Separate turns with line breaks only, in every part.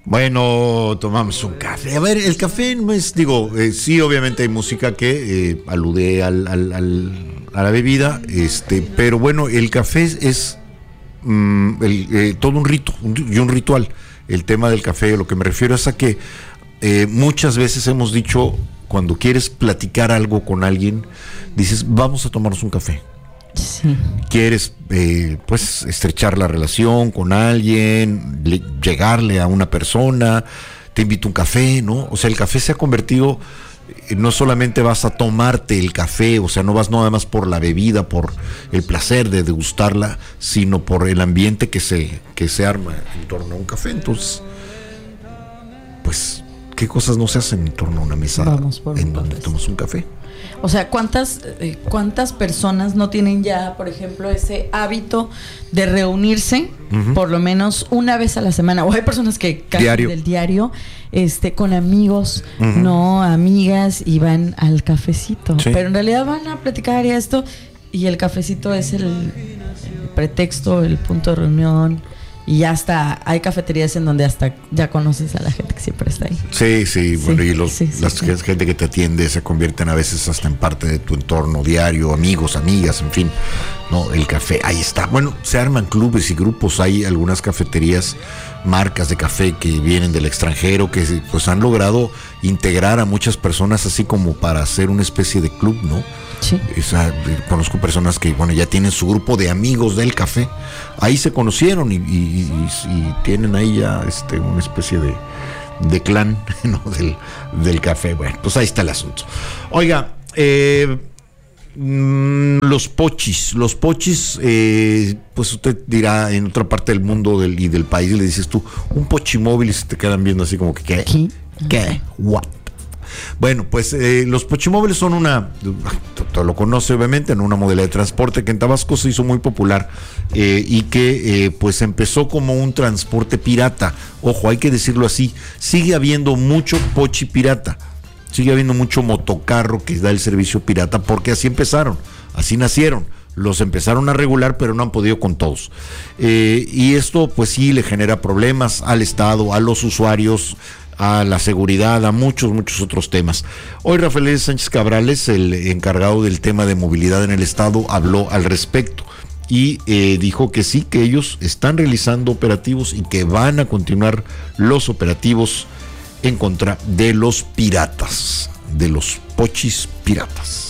Bueno, tomamos un café. A ver, el café no es, sí, obviamente hay música que alude a la bebida, pero bueno, el café es todo un rito y un ritual. El tema del café, lo que me refiero es a que muchas veces hemos dicho, cuando quieres platicar algo con alguien, dices, vamos a tomarnos un café.
Sí.
Quieres pues estrechar la relación con alguien, llegarle a una persona, te invito a un café, ¿no? O sea, el café se ha convertido, no solamente vas a tomarte el café, o sea, no vas nada más por la bebida, por el placer de degustarla, sino por el ambiente que se arma en torno a un café. Entonces, pues, ¿qué cosas no se hacen en torno a una mesa en donde tomas un café?
O sea, ¿cuántas personas no tienen ya, por ejemplo, ese hábito de reunirse por lo menos una vez a la semana? O hay personas que casi del diario, con amigos, no amigas, y van al cafecito. Sí. Pero en realidad van a platicar y esto, y el cafecito es el pretexto, el punto de reunión. Y ya hasta hay cafeterías en donde hasta ya conoces a la gente que siempre está ahí.
Sí, bueno, y gente que te atiende se convierten a veces hasta en parte de tu entorno diario, amigos, amigas, en fin, ¿no? El café, ahí está. Bueno, se arman clubes y grupos, hay algunas cafeterías, marcas de café que vienen del extranjero, que pues han logrado integrar a muchas personas así como para hacer una especie de club, ¿no?
Sí.
Conozco personas que, bueno, ya tienen su grupo de amigos del café, ahí se conocieron y tienen ahí ya una especie de clan, ¿no? del café. Bueno, pues ahí está el asunto. Oiga, los pochis, pues usted dirá en otra parte del mundo y del país, le dices tú, un pochimóvil, y se te quedan viendo así como que, ¿qué? ¿What? Bueno, pues los pochimóviles son todo lo conoce obviamente, en una modalidad de transporte que en Tabasco se hizo muy popular y que pues empezó como un transporte pirata. Ojo, hay que decirlo así, sigue habiendo mucho pochi pirata, sigue habiendo mucho motocarro que da el servicio pirata, porque así empezaron, así nacieron. Los empezaron a regular, pero no han podido con todos. Y esto pues sí le genera problemas al Estado, a los usuarios, a la seguridad, a muchos otros temas. Hoy Rafael Sánchez Cabrales, el encargado del tema de movilidad en el Estado, habló al respecto y dijo que sí, que ellos están realizando operativos y que van a continuar los operativos en contra de los piratas, de los pochis piratas.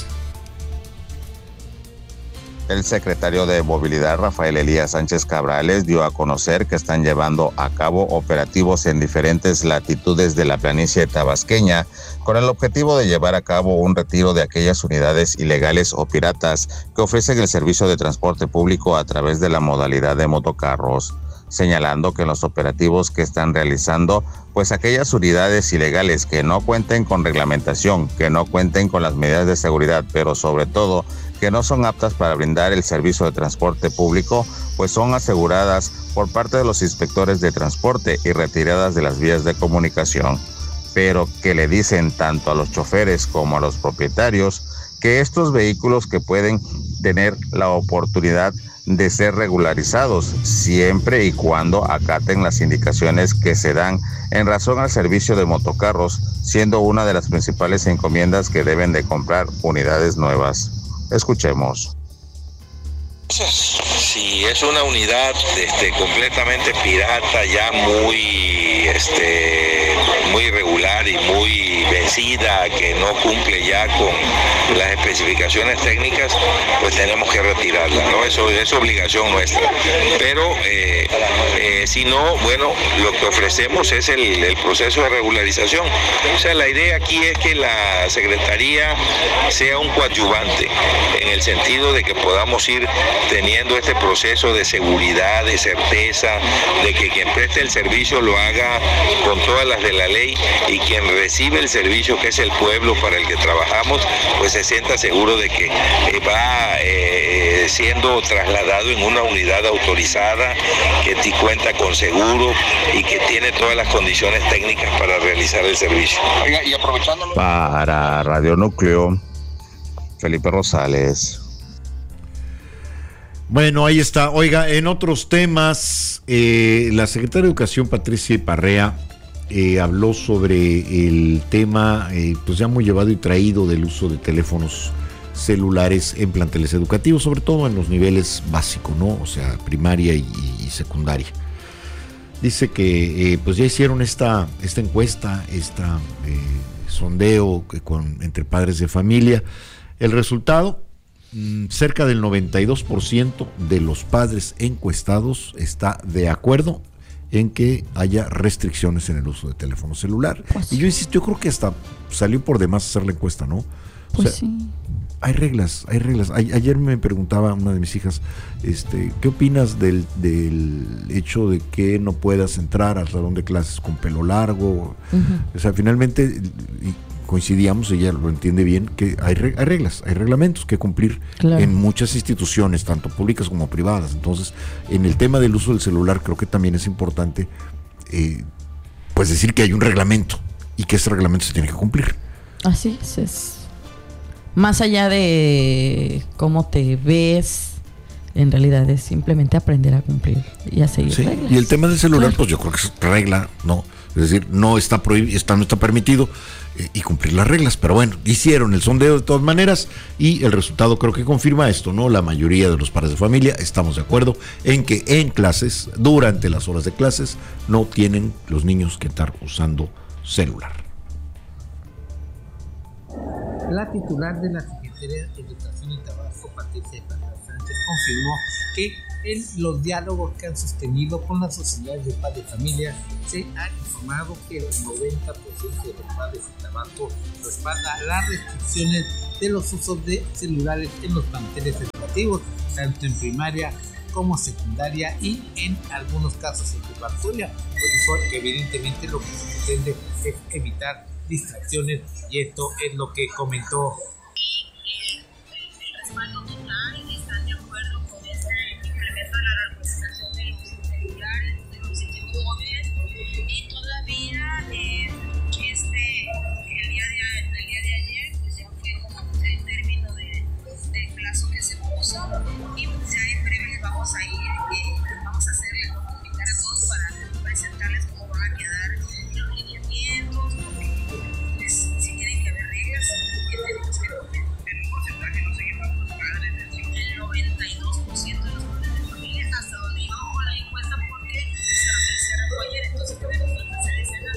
El secretario de Movilidad, Rafael Elías Sánchez Cabrales, dio a conocer que están llevando a cabo operativos en diferentes latitudes de la planicie tabasqueña con el objetivo de llevar a cabo un retiro de aquellas unidades ilegales o piratas que ofrecen el servicio de transporte público a través de la modalidad de motocarros, señalando que en los operativos que están realizando, pues aquellas unidades ilegales que no cuenten con reglamentación, que no cuenten con las medidas de seguridad, pero sobre todo que no son aptas para brindar el servicio de transporte público, pues son aseguradas por parte de los inspectores de transporte y retiradas de las vías de comunicación, pero que le dicen tanto a los choferes como a los propietarios que estos vehículos que pueden tener la oportunidad de ser regularizados siempre y cuando acaten las indicaciones que se dan en razón al servicio de motocarros, siendo una de las principales encomiendas que deben de comprar unidades nuevas. Escuchemos.
Si es una unidad completamente pirata, ya muy irregular y muy vencida, que no cumple ya con las especificaciones técnicas, pues tenemos que retirarla, ¿no? Eso es obligación nuestra. Pero si no, bueno, lo que ofrecemos es el proceso de regularización. O sea, la idea aquí es que la Secretaría sea un coadyuvante, en el sentido de que podamos ir teniendo este proceso de seguridad, de certeza, de que quien preste el servicio lo haga con todas las de la ley, y quien recibe el servicio, que es el pueblo para el que trabajamos, pues se sienta seguro de que va siendo trasladado en una unidad autorizada, que cuenta con seguro y que tiene todas las condiciones técnicas para realizar el servicio.
Oiga, y aprovechándolo. Para Radio Núcleo, Felipe Rosales.
Bueno, ahí está. Oiga, en otros temas, la secretaria de Educación, Patricia Parrea, habló sobre el tema, pues ya muy llevado y traído del uso de teléfonos celulares en planteles educativos, sobre todo en los niveles básicos, ¿no? O sea, primaria y secundaria. Dice que pues ya hicieron esta encuesta, sondeo entre padres de familia. El resultado, cerca del 92% de los padres encuestados está de acuerdo en que haya restricciones en el uso de teléfono celular. Pues, y yo insisto, yo creo que hasta salió por demás hacer la encuesta, ¿no?
Pues o sea, sí.
Hay reglas. Ayer me preguntaba una de mis hijas, ¿qué opinas del hecho de que no puedas entrar al salón de clases con pelo largo? O sea, finalmente coincidíamos, ella lo entiende bien, que hay reglas, hay reglamentos que cumplir en muchas instituciones, tanto públicas como privadas. Entonces, en el tema del uso del celular, creo que también es importante pues decir que hay un reglamento y que ese reglamento se tiene que cumplir.
Así es. Más allá de cómo te ves, en realidad es simplemente aprender a cumplir y a seguir reglas.
Y el tema del celular, pues yo creo que es regla, ¿no? Es decir, no está prohibido, no está permitido y cumplir las reglas. Pero bueno, hicieron el sondeo de todas maneras y el resultado creo que confirma esto, ¿no? La mayoría de los padres de familia estamos de acuerdo en que en clases, durante las horas de clases, no tienen los niños que estar usando celular.
La titular de la Secretaría de Educación en Tabasco, Patricia Sánchez, confirmó que en los diálogos que han sostenido con las sociedades de padres de familia se ha informado que el 90% de los padres de Tabasco respalda las restricciones de los usos de celulares en los planteles educativos, tanto en primaria como secundaria y en algunos casos en preparatoria. Pues dijo que evidentemente lo que se pretende es evitar distracciones y esto es lo que comentó.
El respaldo total, están de acuerdo con ese incremento de la representación de los celulares, de los dispositivos móviles y todavía el día de ayer pues ya fue como el término del plazo que se puso y pues ya en breve les vamos a invitar a todos para presentarles cómo van a quedar los lineamientos. Si tienen que haber reglas que tenemos que cumplir. El porcentaje no se lleva a los padres de el 92% de los padres de familia, hasta donde íbamos con la encuesta, porque se arrancó ayer, entonces podemos hacer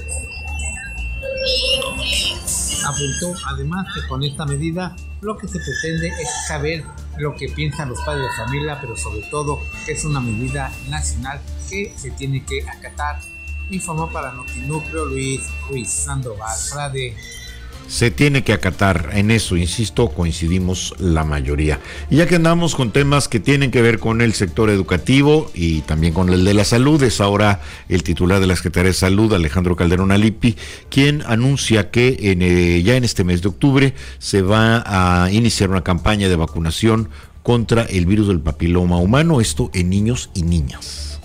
escenas.
Apuntó además que con esta medida lo que se pretende es saber lo que piensan los padres de familia, pero sobre todo que es una medida nacional que se tiene que acatar. Informó para Notinúcleo Luis Ruiz Sandoval Frade.
Se tiene que acatar, en eso, insisto, coincidimos la mayoría. Y ya que andamos con temas que tienen que ver con el sector educativo y también con el de la salud, es ahora el titular de la Secretaría de Salud, Alejandro Calderón Alipi, quien anuncia que ya en este mes de octubre se va a iniciar una campaña de vacunación contra el virus del papiloma humano, esto en niños y niñas.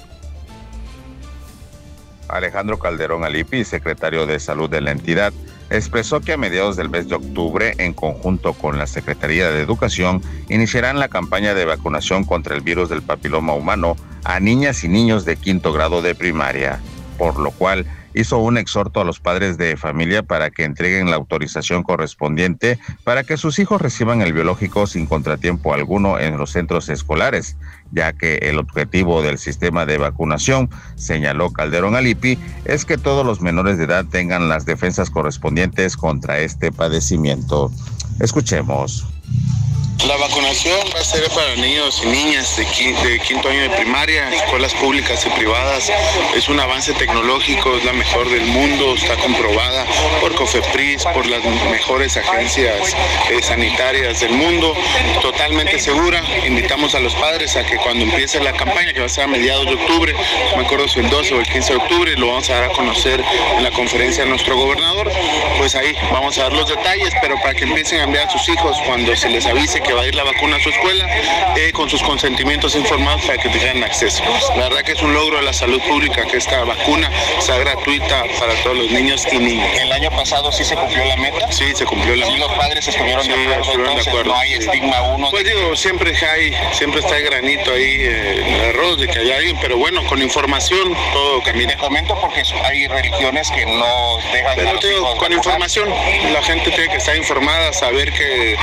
Alejandro Calderón Alipi, secretario de Salud de la entidad, expresó que a mediados del mes de octubre, en conjunto con la Secretaría de Educación, iniciarán la campaña de vacunación contra el virus del papiloma humano a niñas y niños de 5º grado de primaria, por lo cual hizo un exhorto a los padres de familia para que entreguen la autorización correspondiente para que sus hijos reciban el biológico sin contratiempo alguno en los centros escolares, ya que el objetivo del sistema de vacunación, señaló Calderón Alipi, es que todos los menores de edad tengan las defensas correspondientes contra este padecimiento. Escuchemos.
La vacunación va a ser para niños y niñas de 5º año de primaria, escuelas públicas y privadas. Es un avance tecnológico, es la mejor del mundo, está comprobada por COFEPRIS, por las mejores agencias sanitarias del mundo, totalmente segura. Invitamos a los padres a que cuando empiece la campaña, que va a ser a mediados de octubre, no me acuerdo si el 12 o el 15 de octubre, lo vamos a dar a conocer en la conferencia de nuestro gobernador, pues ahí vamos a dar los detalles, pero para que empiecen a enviar a sus hijos cuando se les avise que que va a ir la vacuna a su escuela, con sus consentimientos informados para que tengan acceso. La verdad que es un logro de la salud pública que esta vacuna sea gratuita para todos los niños y niñas.
¿El año pasado sí se cumplió la meta?
Sí, se cumplió la meta.
¿Y los padres estuvieron de acuerdo? Entonces, no hay estigma uno.
Pues digo, siempre está el granito ahí en el arroz de que haya alguien, pero bueno, con información todo camina.
Te comento porque hay religiones que no dejan
pero te digo, con información, la gente tiene que estar informada, saber que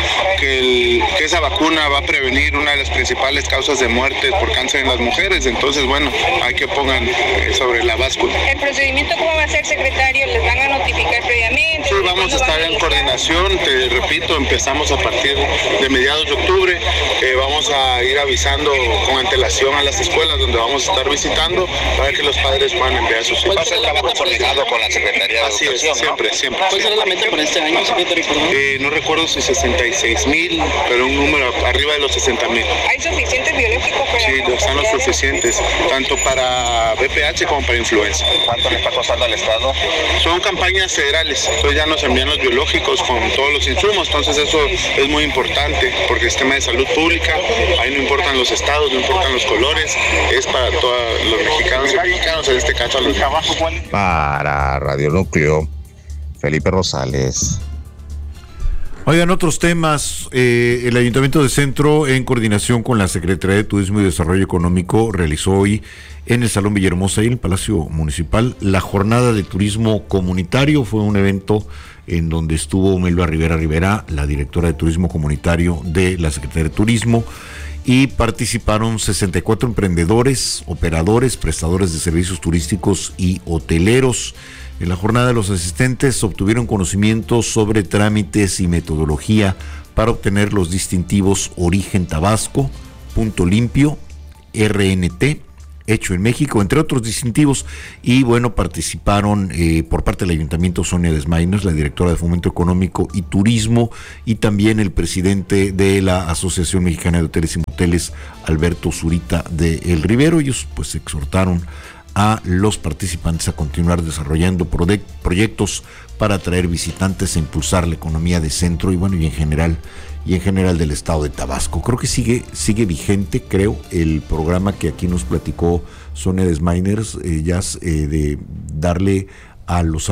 esa vacuna va a prevenir una de las principales causas de muerte por cáncer en las mujeres. Entonces, bueno, hay que pongan sobre la báscula.
¿El procedimiento cómo va a ser, secretario? ¿Les van a notificar previamente?
Sí, vamos a estar en coordinación, te repito, empezamos a partir de mediados de octubre, vamos a ir avisando con antelación a las escuelas donde vamos a estar visitando para que los padres puedan enviar sus hijos.
Va a ser trabajo coordinado con la Secretaría de
Así
Educación,
es, siempre,
¿no?
siempre.
¿Cuál será la meta para este año, secretario?
No recuerdo si 66,000, pero un número arriba de los 60,000.
¿Hay suficientes biológicos para...?
Sí, están los suficientes, tanto para VPH como para influenza.
¿Cuánto le está costando al Estado?
Son campañas federales, entonces ya nos envían los biológicos con todos los insumos, entonces eso es muy importante, porque el sistema de salud pública, ahí no importan los estados, no importan los colores, es para todos los mexicanos y mexicanos, en este caso a los trabajos.
Para Radio Núcleo, Felipe Rosales.
Oigan, otros temas. El Ayuntamiento de Centro, en coordinación con la Secretaría de Turismo y Desarrollo Económico, realizó hoy en el Salón Villahermosa y en el Palacio Municipal la Jornada de Turismo Comunitario. Fue un evento en donde estuvo Melba Rivera, la directora de Turismo Comunitario de la Secretaría de Turismo, y participaron 64 emprendedores, operadores, prestadores de servicios turísticos y hoteleros. En la jornada, los asistentes obtuvieron conocimientos sobre trámites y metodología para obtener los distintivos Origen Tabasco, Punto Limpio, RNT, Hecho en México, entre otros distintivos. Y bueno, participaron por parte del Ayuntamiento Sonia Desmaines, la directora de Fomento Económico y Turismo, y también el presidente de la Asociación Mexicana de Hoteles y Moteles, Alberto Zurita de El Rivero. Ellos pues exhortaron a los participantes a continuar desarrollando proyectos para atraer visitantes e impulsar la economía de Centro y bueno, y en general del estado de Tabasco. Creo que sigue vigente, creo, el programa que aquí nos platicó Sonia Desmainers, de darle a los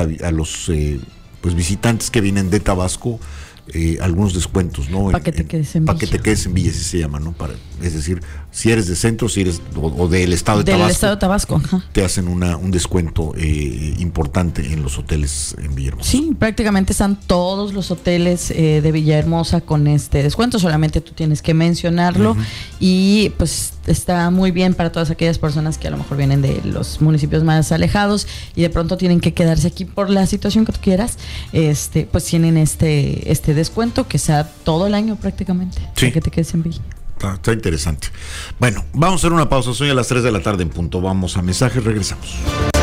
pues visitantes que vienen de Tabasco algunos descuentos, ¿no?
Para que te quedes en Villa.
Para que te quedes en Villa, así se llama, ¿no? Es decir, si eres de Centro, si eres o del estado de Tabasco.
Del estado de Tabasco, ajá.
Te hacen un descuento importante en los hoteles en Villahermosa.
Sí, prácticamente están todos los hoteles de Villahermosa con este descuento, solamente tú tienes que mencionarlo. Y pues está muy bien para todas aquellas personas que a lo mejor vienen de los municipios más alejados y de pronto tienen que quedarse aquí por la situación que tú quieras, pues tienen este descuento que sea todo el año prácticamente,
sí,
para que te quedes en Villa.
Está interesante. Bueno, vamos a hacer una pausa. Soy a las 3 de la tarde en punto. Vamos a mensajes, regresamos.